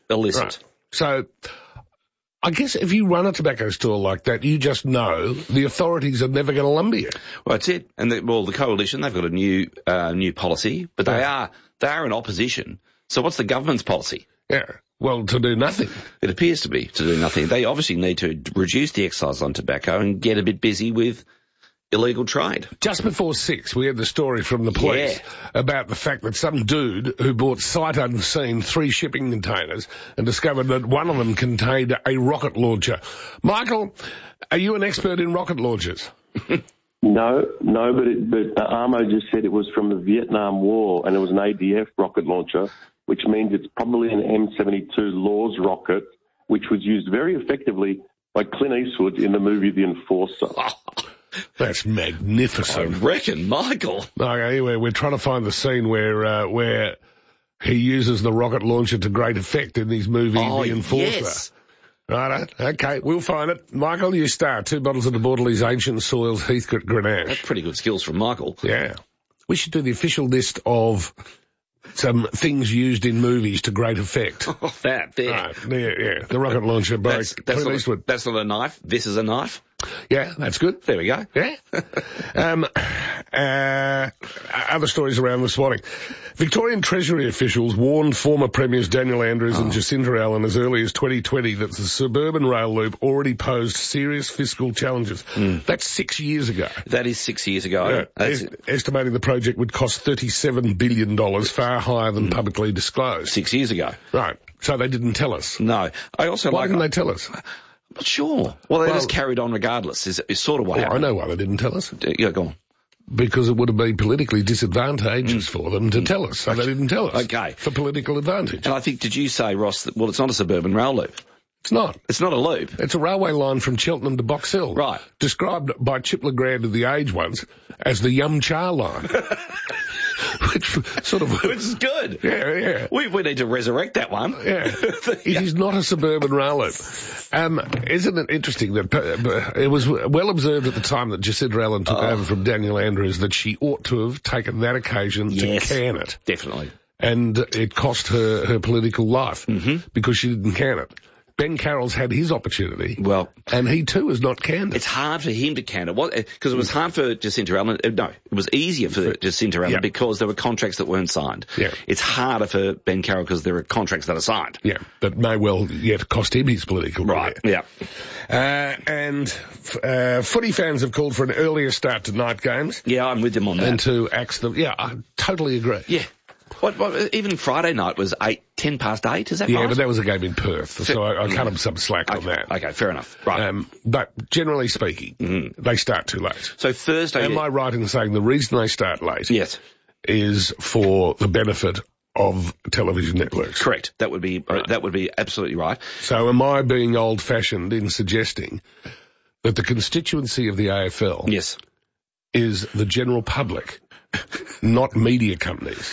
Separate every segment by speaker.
Speaker 1: illicit.
Speaker 2: Right. So I guess if you run a tobacco store like that, you just know the authorities are never going to lumber you.
Speaker 1: Well, that's it. And the coalition, they've got a new policy, but they are in opposition. So what's the government's policy?
Speaker 2: Yeah. Well, to do nothing.
Speaker 1: It appears to be to do nothing. They obviously need to reduce the excise on tobacco and get a bit busy with illegal trade.
Speaker 2: Just before 6, we had the story from the police about the fact that some dude who bought sight unseen 3 shipping containers and discovered that one of them contained a rocket launcher. Michael, are you an expert in rocket launchers?
Speaker 3: No, but Armo just said it was from the Vietnam War and it was an ADF rocket launcher, which means it's probably an M72 Laws rocket, which was used very effectively by Clint Eastwood in the movie The Enforcer.
Speaker 2: That's magnificent.
Speaker 1: I reckon, Michael.
Speaker 2: Anyway, we're trying to find the scene where he uses the rocket launcher to great effect in his movie The Enforcer.
Speaker 1: Yes.
Speaker 2: Right, okay, we'll find it. Michael, you start. 2 bottles of the Bordelais Ancient Soils Heathcote Grenache.
Speaker 1: That's pretty good skills from Michael.
Speaker 2: Yeah. We should do the official list of some things used in movies to great effect.
Speaker 1: Oh, that there.
Speaker 2: Right, yeah. The rocket launcher by Clint Eastwood.
Speaker 1: That's not a knife. This is a knife.
Speaker 2: Yeah, that's good.
Speaker 1: There we go.
Speaker 2: Yeah. Other stories around this morning. Victorian Treasury officials warned former Premiers Daniel Andrews and Jacinta Allen as early as 2020 that the suburban rail loop already posed serious fiscal challenges. That's 6 years ago.
Speaker 1: That is 6 years ago.
Speaker 2: Yeah. Estimating the project would cost $37 billion, far higher than publicly disclosed.
Speaker 1: 6 years ago.
Speaker 2: Right. So they didn't tell us.
Speaker 1: No.
Speaker 2: Why didn't they tell us?
Speaker 1: I'm not sure. Well, they just carried on regardless, is sort of what happened.
Speaker 2: I know why they didn't tell us.
Speaker 1: Yeah, go on.
Speaker 2: Because it would have been politically disadvantageous for them to tell us, so they didn't tell us.
Speaker 1: Okay.
Speaker 2: For political advantage.
Speaker 1: And I think, did you say, Ross, that, well, it's not a suburban rail loop?
Speaker 2: It's not.
Speaker 1: It's not a loop.
Speaker 2: It's a railway line from Cheltenham to Box Hill.
Speaker 1: Right.
Speaker 2: Described by Chip Legrand of The Age once as the Yum Cha line. Which
Speaker 1: is good.
Speaker 2: Yeah.
Speaker 1: We need to resurrect that one.
Speaker 2: Yeah. It is not a suburban rail loop. Isn't it interesting that it was well observed at the time that Jacinta Allen took over from Daniel Andrews that she ought to have taken that occasion to can it.
Speaker 1: Definitely.
Speaker 2: And it cost her political life because she didn't can it. Ben Carroll's had his opportunity.
Speaker 1: Well,
Speaker 2: and he too has not canned it.
Speaker 1: It's hard for him to can it. Because it was hard for Jacinta Allen. No, it was easier for Jacinta Allen because there were contracts that weren't signed. Yeah. It's harder for Ben Carroll because there are contracts that are signed.
Speaker 2: Yeah, that may well yet cost him his political career.
Speaker 1: Right, yeah.
Speaker 2: And footy fans have called for an earlier start to night games.
Speaker 1: Yeah, I'm with them on that.
Speaker 2: And to axe them. Yeah, I totally agree.
Speaker 1: Yeah. What, even Friday night was 10 past 8, is that right?
Speaker 2: Yeah, but that was a game in Perth, so I cut them some slack on that.
Speaker 1: Okay, fair enough. Right.
Speaker 2: But generally speaking, they start too late.
Speaker 1: So Thursday...
Speaker 2: Am I right in saying the reason they start late
Speaker 1: is
Speaker 2: for the benefit of television networks?
Speaker 1: Correct. That would be absolutely right.
Speaker 2: So am I being old-fashioned in suggesting that the constituency of the AFL is the general public, not media companies?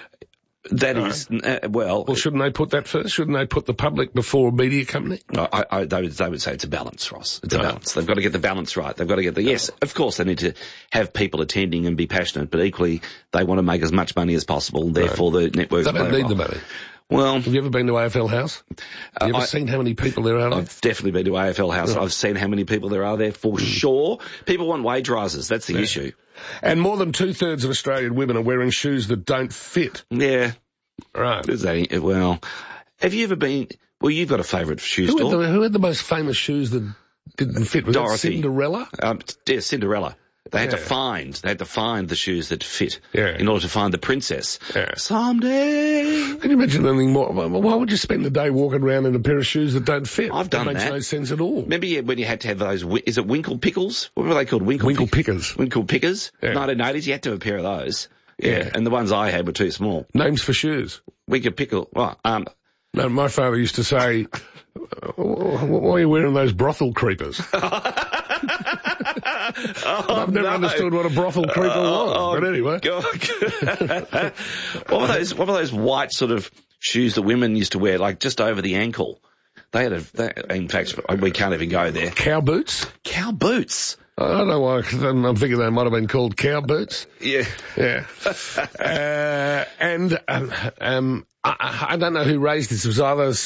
Speaker 1: That is, well,
Speaker 2: shouldn't they put that first? Shouldn't they put the public before a media company?
Speaker 1: They would say it's a balance, Ross. It's a balance. They've got to get the balance right. They've got to get yes, of course they need to have people attending and be passionate, but equally they want to make as much money as possible, therefore the networks
Speaker 2: They don't need the money.
Speaker 1: Well,
Speaker 2: have you ever been to AFL House? Have you ever seen how many people there are there?
Speaker 1: I've definitely been to AFL House. I've seen how many people there are there for sure. People want wage rises. That's the issue.
Speaker 2: And more than 2/3 of Australian women are wearing shoes that don't fit.
Speaker 1: Yeah.
Speaker 2: Right.
Speaker 1: Well, have you ever been... Well, you've got a favourite shoe store.
Speaker 2: Who had the most famous shoes that didn't fit? Was
Speaker 1: Dorothy.
Speaker 2: That Cinderella?
Speaker 1: Yeah, Cinderella. They had to find the shoes that fit in order to find the princess. Yeah. Someday.
Speaker 2: Can you imagine anything more? Why would you spend the day walking around in a pair of shoes that don't fit?
Speaker 1: I've done that.
Speaker 2: Makes no sense at all.
Speaker 1: Remember when you had to have those, is it Winkle Pickles? What were they called?
Speaker 2: Winkle Pickers.
Speaker 1: Winkle Pickers.
Speaker 2: Yeah.
Speaker 1: 1980s, you had to have a pair of those. Yeah. And the ones I had were too small.
Speaker 2: Names for shoes.
Speaker 1: Winkle Pickle. Well,
Speaker 2: no, my father used to say, why are you wearing those brothel creepers? I've never understood what a brothel creeper was, but anyway.
Speaker 1: What were those white sort of shoes that women used to wear, like just over the ankle? In fact, we can't even go there.
Speaker 2: Cow boots?
Speaker 1: Cow boots.
Speaker 2: I don't know why. I'm thinking they might have been called cow boots.
Speaker 1: Yeah.
Speaker 2: Yeah. I don't know who raised this. It was either